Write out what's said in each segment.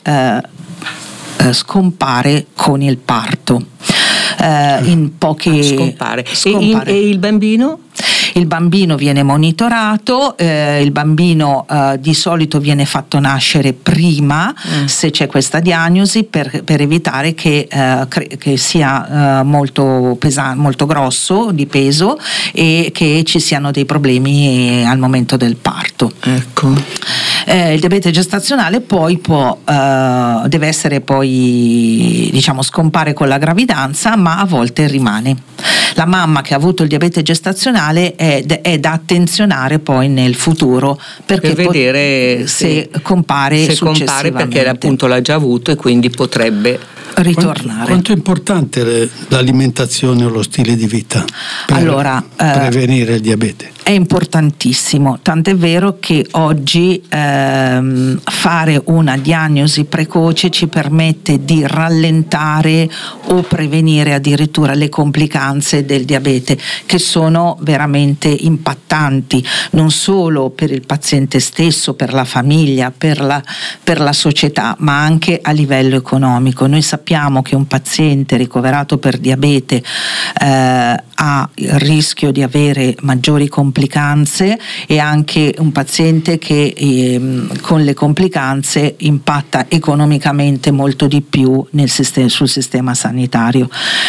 scompare con il parto. In poche scompare. E il bambino? Il bambino viene monitorato, il bambino di solito viene fatto nascere prima se c'è questa diagnosi per evitare che sia molto pesante, molto grosso di peso e che ci siano dei problemi al momento del parto. Ecco. Il diabete gestazionale poi deve essere poi, diciamo, scompare con la gravidanza, ma a volte rimane. La mamma che ha avuto il diabete gestazionale è da attenzionare poi nel futuro per vedere se compare successivamente. Perché appunto l'ha già avuto e quindi potrebbe ritornare. Quanto è importante l'alimentazione o lo stile di vita per prevenire il diabete? È importantissimo, tant'è vero che oggi fare una diagnosi precoce ci permette di rallentare o prevenire addirittura le complicanze del diabete, che sono veramente impattanti, non solo per il paziente stesso, per la famiglia, per la società, ma anche a livello economico. Noi sappiamo che un paziente ricoverato per diabete ha il rischio di avere maggiori complicanze, e anche un paziente che con le complicanze impatta economicamente molto di più sul sistema sanitario.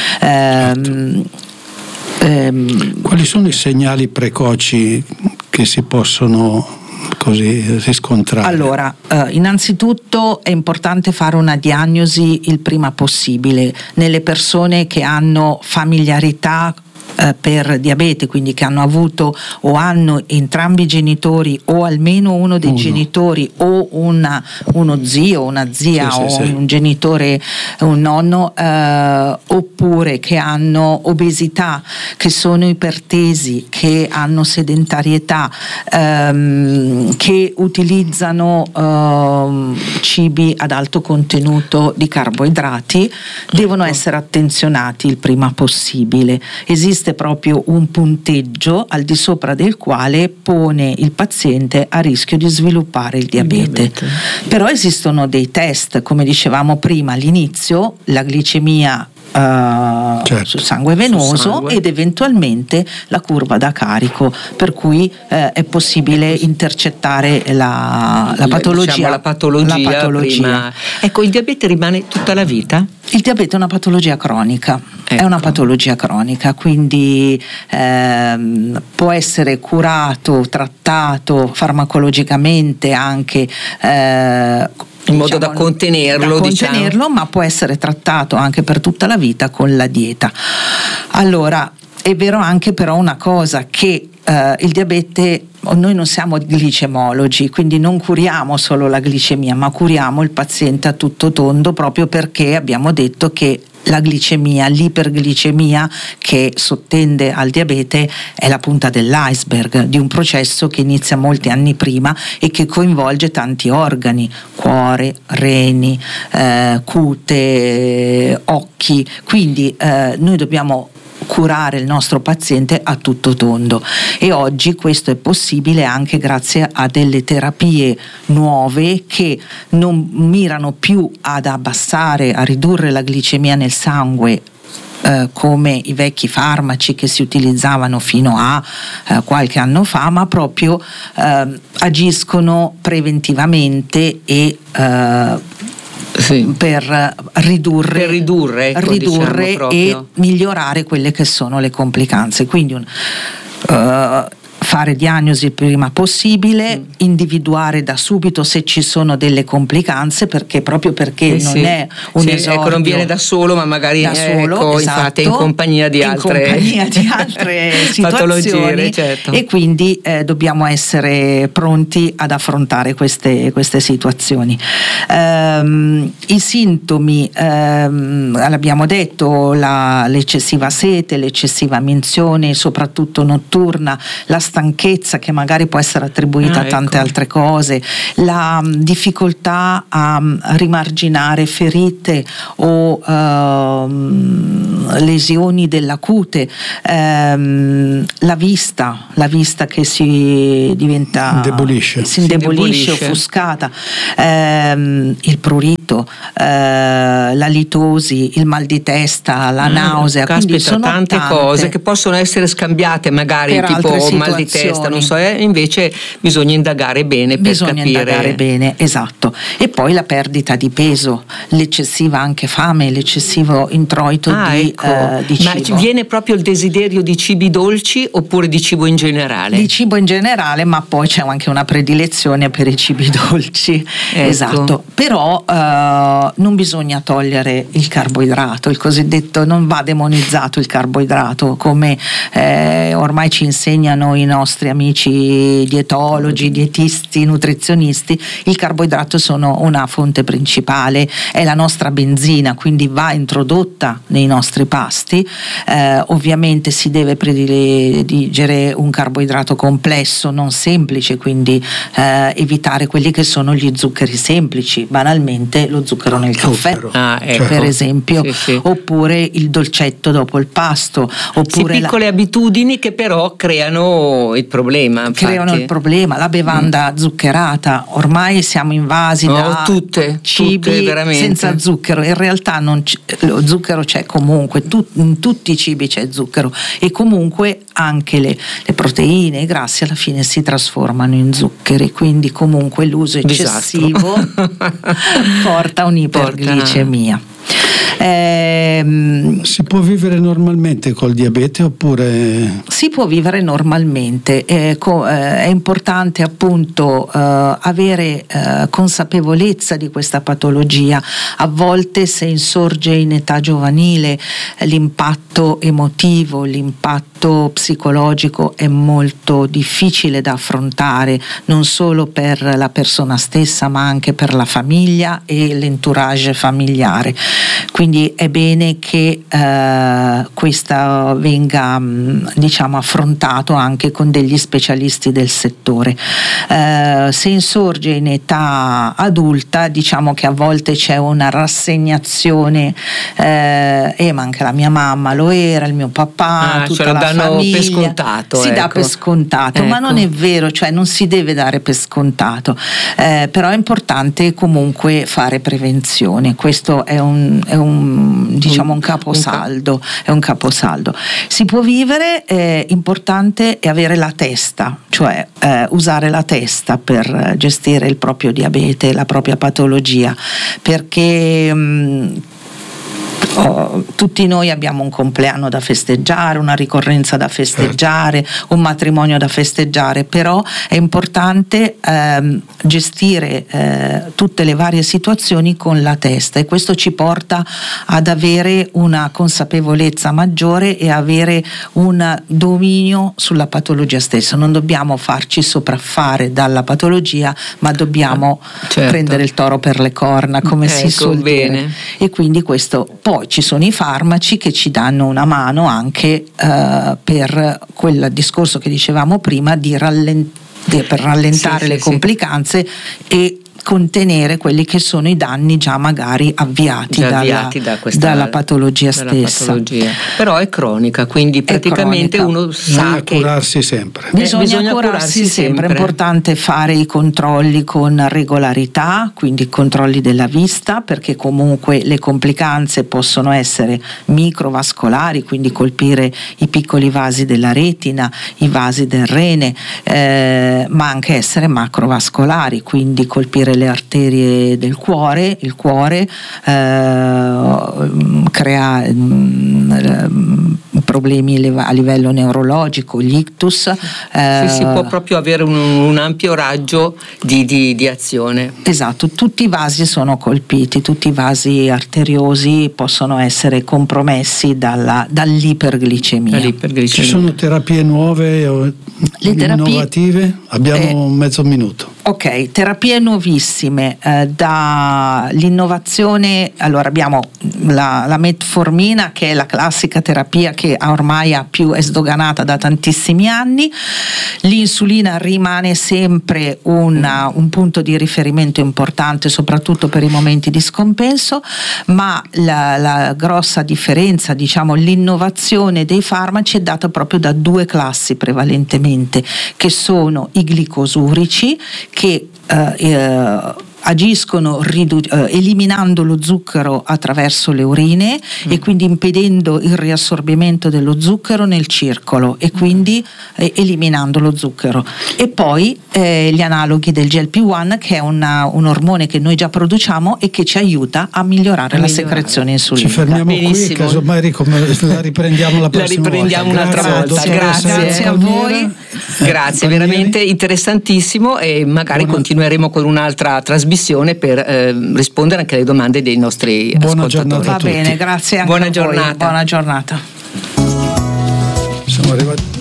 Quali sono i segnali precoci che si possono così riscontrare? Allora, innanzitutto è importante fare una diagnosi il prima possibile nelle persone che hanno familiarità per diabete, quindi che hanno avuto o hanno entrambi i genitori o almeno uno dei genitori o uno zio, una zia un genitore, un nonno, oppure che hanno obesità, che sono ipertesi, che hanno sedentarietà, che utilizzano cibi ad alto contenuto di carboidrati, devono essere attenzionati il prima possibile. Esiste proprio un punteggio al di sopra del quale pone il paziente a rischio di sviluppare il diabete. Però esistono dei test, come dicevamo prima all'inizio, la glicemia sul sangue venoso ed eventualmente la curva da carico, per cui è possibile intercettare la patologia. Diciamo la patologia. Prima. Ecco, il diabete rimane tutta la vita? Il diabete è una patologia cronica, è una patologia cronica, quindi può essere curato, trattato farmacologicamente anche in modo da contenerlo, ma può essere trattato anche per tutta la vita con la dieta. Allora, è vero anche però una cosa, che il diabete, noi non siamo glicemologi, quindi non curiamo solo la glicemia, ma curiamo il paziente a tutto tondo, proprio perché abbiamo detto che la glicemia, l'iperglicemia che sottende al diabete è la punta dell'iceberg di un processo che inizia molti anni prima e che coinvolge tanti organi, cuore, reni, cute, occhi, quindi noi dobbiamo curare il nostro paziente a tutto tondo, e oggi questo è possibile anche grazie a delle terapie nuove che non mirano più ad abbassare, a ridurre la glicemia nel sangue come i vecchi farmaci che si utilizzavano fino a qualche anno fa, ma proprio agiscono preventivamente e per ridurre diciamo, e migliorare quelle che sono le complicanze. Quindi fare diagnosi il prima possibile, individuare da subito se ci sono delle complicanze, perché non è un esordio. Ecco, non viene da solo, ma magari infatti in compagnia di altre situazioni, certo. E quindi dobbiamo essere pronti ad affrontare queste situazioni. I sintomi, l'abbiamo detto, l'eccessiva sete, l'eccessiva minzione, soprattutto notturna, la stanchezza stanchezza che magari può essere attribuita a tante altre cose, la difficoltà a rimarginare ferite o lesioni della cute, la vista che si indebolisce, offuscata, il prurito, la litosi, il mal di testa, la nausea. Quindi sono tante cose che possono essere scambiate magari, tipo mal di testa, non so, invece bisogna indagare bene per capire. Indagare bene, esatto. E poi la perdita di peso, l'eccessiva anche fame, l'eccessivo introito di cibo. Ma viene proprio il desiderio di cibi dolci oppure di cibo in generale? Di cibo in generale, ma poi c'è anche una predilezione per i cibi dolci. Esatto. Però non bisogna togliere il carboidrato, il cosiddetto, non va demonizzato il carboidrato, come ormai ci insegnano i nostri amici dietologi, dietisti, nutrizionisti. Il carboidrato sono una fonte principale, è la nostra benzina, quindi va introdotta nei nostri pasti. Ovviamente si deve prediligere un carboidrato complesso, non semplice, quindi evitare quelli che sono gli zuccheri semplici, banalmente lo zucchero nel caffè, per esempio, oppure il dolcetto dopo il pasto, oppure piccole abitudini che però creano il problema. La bevanda zuccherata, ormai siamo invasi da cibi senza zucchero. In realtà lo zucchero c'è comunque, in tutti i cibi c'è zucchero, e comunque anche le proteine, i grassi alla fine si trasformano in zuccheri, quindi comunque l'uso eccessivo porta a un'iperglicemia. Si può vivere normalmente col diabete oppure? Si può vivere normalmente, è importante appunto avere consapevolezza di questa patologia. A volte, se insorge in età giovanile, l'impatto emotivo, l'impatto psicologico è molto difficile da affrontare, non solo per la persona stessa ma anche per la famiglia e l'entourage familiare. Quindi è bene che questa venga affrontato anche con degli specialisti del settore. Se insorge in età adulta, diciamo che a volte c'è una rassegnazione, ma anche la mia mamma lo era, il mio papà, tutta la famiglia, per scontato, si dà per scontato, ma non è vero, cioè non si deve dare per scontato, però è importante comunque fare prevenzione. Questo è un caposaldo, è un caposaldo. Si può vivere, importante è avere la testa, cioè usare la testa per gestire il proprio diabete, la propria patologia, perché tutti noi abbiamo un compleanno da festeggiare, una ricorrenza da festeggiare, un matrimonio da festeggiare, però è importante gestire tutte le varie situazioni con la testa, e questo ci porta ad avere una consapevolezza maggiore e avere un dominio sulla patologia stessa. Non dobbiamo farci sopraffare dalla patologia, ma dobbiamo prendere il toro per le corna, come si suol dire. E quindi questo, poi ci sono i farmaci che ci danno una mano anche per quel discorso che dicevamo prima per rallentare le complicanze e contenere quelli che sono i danni già magari avviati dalla patologia stessa. Però è cronica, quindi praticamente uno sa che curarsi sempre. Bisogna curarsi sempre. È importante fare i controlli con regolarità, quindi i controlli della vista, perché comunque le complicanze possono essere microvascolari, quindi colpire i piccoli vasi della retina, i vasi del rene, ma anche essere macrovascolari, quindi colpire le arterie del cuore. Il cuore crea problemi a livello neurologico, gli ictus. Si può proprio avere un ampio raggio di azione. Esatto, tutti i vasi sono colpiti, tutti i vasi arteriosi possono essere compromessi dall'iperglicemia. Ci sono terapie nuove o innovative? Abbiamo mezzo minuto. Ok, terapie nuovissime, dall'innovazione, allora abbiamo la metformina, che è la classica terapia che ormai è sdoganata da tantissimi anni. L'insulina rimane sempre un punto di riferimento importante, soprattutto per i momenti di scompenso, ma la grossa differenza, diciamo l'innovazione dei farmaci, è data proprio da due classi prevalentemente, che sono i glicosurici, che agiscono eliminando lo zucchero attraverso le urine e quindi impedendo il riassorbimento dello zucchero nel circolo e quindi eliminando lo zucchero. E poi gli analoghi del GLP-1, che è un ormone che noi già produciamo e che ci aiuta a migliorare la secrezione insulinica. Ci fermiamo qui, casomai la riprendiamo la prossima volta. Un'altra volta. Grazie a voi. Grazie, veramente interessantissimo, e magari continueremo con un'altra trasmissione per rispondere anche alle domande dei nostri ascoltatori. Va bene, grazie anche a voi. Buona giornata. Buona giornata. Siamo arrivati.